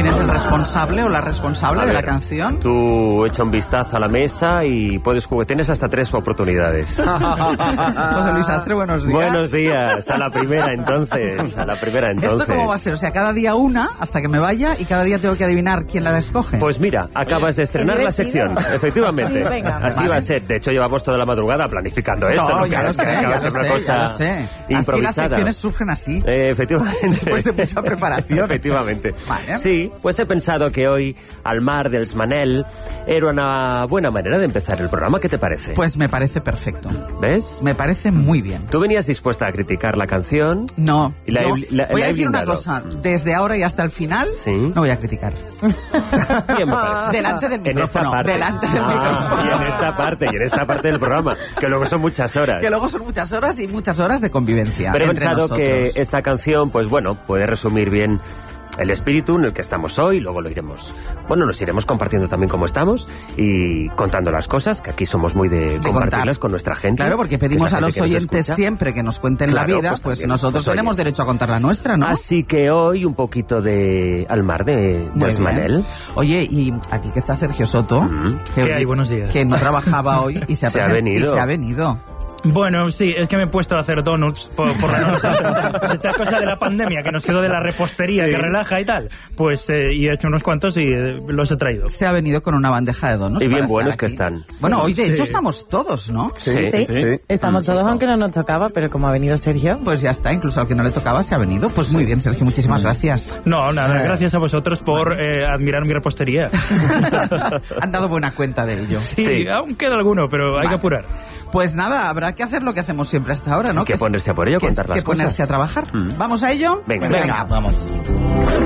¿Quién es el responsable o la responsable de la canción? Tú echa un vistazo a la mesa y tienes hasta 3 oportunidades. José Luis Astre, buenos días. Buenos días, a la primera entonces. ¿Esto cómo va a ser? O sea, cada día una, hasta que me vaya, y cada día tengo que adivinar quién la escoge. Pues mira, acabas de estrenar la sección, efectivamente. Sí, venga, así va a ser. De hecho, llevamos toda la madrugada planificando esto. No, ya lo sé, ya lo sé. Improvisada. Así las secciones surgen así. Efectivamente. Después de mucha preparación. Efectivamente. Vale. Sí, pues he pensado que hoy, al mar dels Manel, era una buena manera de empezar el programa. ¿Qué te parece? Pues me parece perfecto. ¿Ves? Me parece muy bien. ¿Tú venías dispuesta a criticar la canción? No. Voy a decir blindado. una cosa. Desde ahora y hasta el final, no voy a criticar. Bien, me parece. Delante del micrófono. Delante del micrófono. Y en esta parte del programa, que luego son muchas horas. Que luego son muchas horas y muchas horas de convivencia. Pero he entre pensado nosotros. que esta canción, pues bueno, puede resumir bien el espíritu en el que estamos hoy. Luego nos iremos compartiendo también cómo estamos y contando las cosas, que aquí somos muy de compartirlas contar con nuestra gente. Claro, porque pedimos a los oyentes siempre que nos cuenten la vida, pues nosotros tenemos derecho a contar la nuestra, ¿no? Así que hoy un poquito de al mar de Manel. Oye, y aquí que está Sergio Soto, ¿Qué hay? Buenos días. Que no trabajaba hoy y se ha venido. Bueno, sí, es que me he puesto a hacer donuts por la noche. Esta cosa de la pandemia, que nos quedó de la repostería, que relaja y tal. Pues, y he hecho unos cuantos y los he traído. Se ha venido con una bandeja de donuts. Y bien buenos que están. Bueno, hoy de hecho estamos todos, ¿no? Sí. Estamos todos, aunque no nos tocaba, pero como ha venido Sergio... Pues ya está, incluso al que no le tocaba se ha venido. Pues muy bien, Sergio, muchísimas gracias. No, nada, gracias a vosotros por admirar mi repostería. Han dado buena cuenta de ello. Sí, aún queda alguno, pero hay que apurar. Pues nada, habrá que hacer lo que hacemos siempre hasta ahora, ¿no? Que ponerse a por ello, contar las cosas. Que ponerse a trabajar. ¿Vamos a ello? Venga, vamos.